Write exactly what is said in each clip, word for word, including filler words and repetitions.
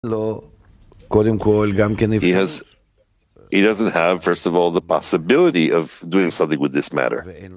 He has he doesn't have, first of all, the possibility of doing something with this matter.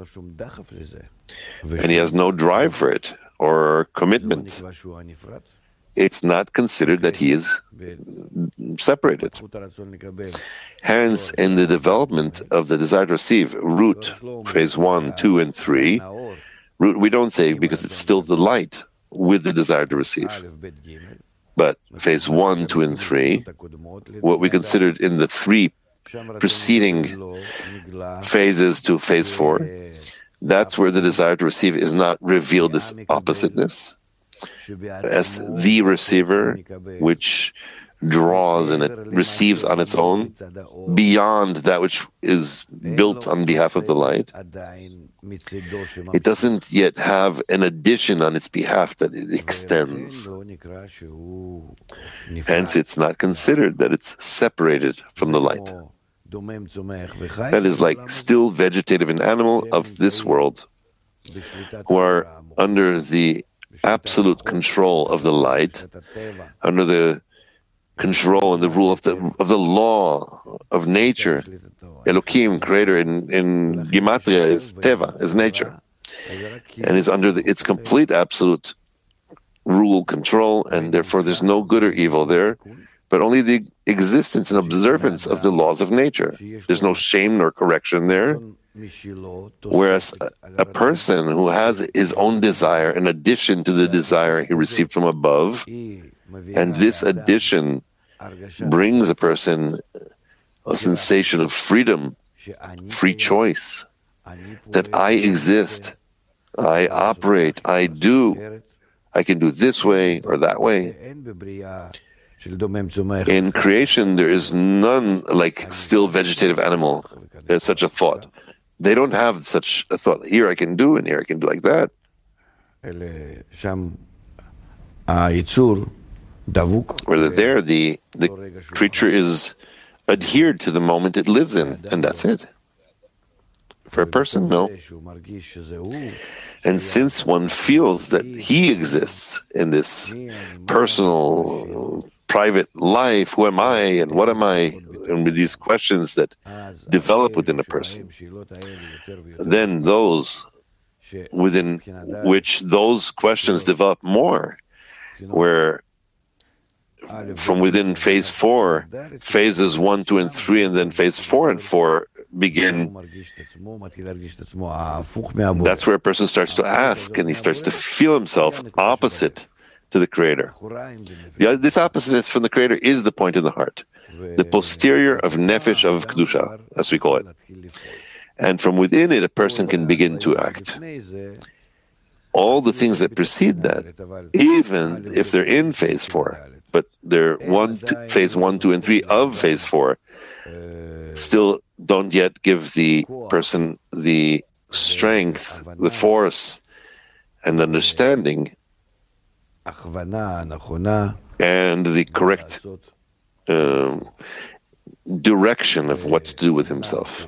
And he has no drive for it or commitment. It's not considered that he is separated. Hence, in the development of the desire to receive, root, phase one, two, and three, root, we don't say because it's still the light with the desire to receive. But phase one, two, and three, what we considered in the three preceding phases to phase four, that's where the desire to receive is not revealed as oppositeness, as the receiver, which draws and it receives on its own, beyond that which is built on behalf of the light. It doesn't yet have an addition on its behalf that it extends. Hence, it's not considered that it's separated from the light. That is like still vegetative and animal of this world, who are under the absolute control of the light, under the control and the rule of the of the law of nature. Elohim, creator in, in Gematria, is Teva, is nature, and is under the, its complete absolute rule, control, and therefore there's no good or evil there, but only the existence and observance of the laws of nature. There's no shame nor correction there. Whereas a, a person who has his own desire in addition to the desire he received from above, and this addition brings a person a sensation of freedom, free choice, that I exist, I operate, I do, I can do this way or that way. In creation, there is none like still vegetative animal. There's such a thought. They don't have such a thought. Here I can do, and here I can do like that. Whether there, the, the creature is adhered to the moment it lives in, and that's it. For a person, no. And since one feels that he exists in this personal, private life, who am I and what am I, and with these questions that develop within a person, then those within which those questions develop more, where from within phase four, phases one, two, and three, and then phase four and four begin. That's where a person starts to ask, and he starts to feel himself opposite to the Creator. The, this oppositeness from the Creator is the point in the heart, the posterior of Nefesh of Kedusha, as we call it. And from within it, a person can begin to act. All the things that precede that, even if they're in phase four, but they're one, two, phase one, two, and three of phase four, still don't yet give the person the strength, the force, and understanding, and the correct uh, direction of what to do with himself.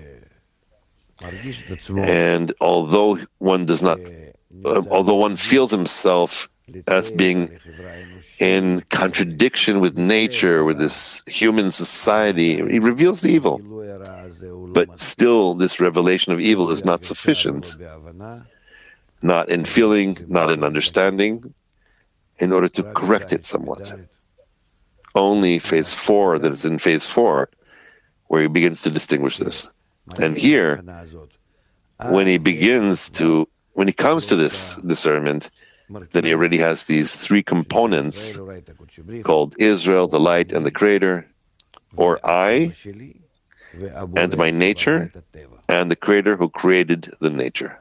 And although one does not, uh, although one feels himself as being in contradiction with nature, with this human society, he reveals the evil. But still, this revelation of evil is not sufficient, not in feeling, not in understanding, in order to correct it somewhat. Only phase four, that is in phase four, where he begins to distinguish this. And here, when he begins to, when he comes to this discernment, then he already has these three components called Israel, the light, and the Creator, or I, and my nature, and the Creator who created the nature.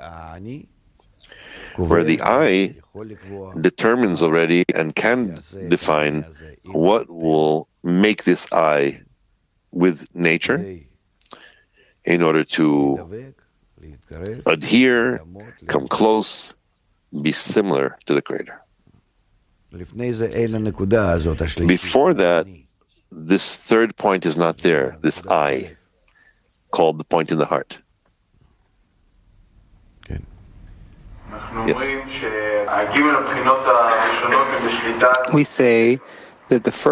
Where the I determines already and can define what will make this I with nature in order to adhere, come close, be similar to the Creator. Before that, this third point is not there, this I, called the point in the heart. Yes. We say that the